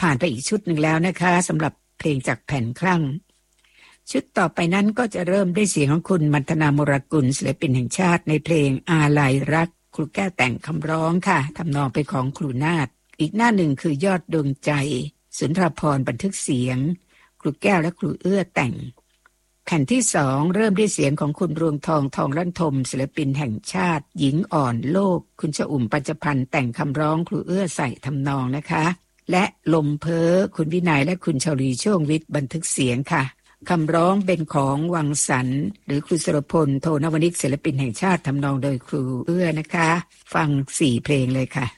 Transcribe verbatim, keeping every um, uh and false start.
ผ่านไปอีกชุดหนึ่งแล้วนะคะสำหรับเพลงจากแผ่นคลั่งชุดต่อไปนั้นก็จะเริ่มด้วยเสียงของคุณมัณฑนามรกุลศิลปินแห่งชาติในเพลงอาลัยรักครูแก้วแต่งคำร้องค่ะทำนองเป็นของครูนาฏอีกหน้าหนึ่งคือยอดดวงใจสุนทรภรณ์บันทึกเสียงครูแก้วและครูเอื้อแต่งแผ่นที่สองเริ่มด้วยเสียงของคุณรวงทองทองลั่นทมศิลปินแห่งชาติหญิงอ่อนโลกคุณชอุ่มปัญจพันธ์แต่งคำร้องครูเอื้อใส่ทำนองนะคะและลมเพ้อคุณวินัยและคุณชลีช่วงวิทย์บันทึกเสียงค่ะคำร้องเป็นของวังสรรค์หรือครูสุรพลโทนวนิชศิลปินแห่งชาติทำนองโดยครูเอื้อนะคะฟังสี่เพลงเลยค่ะ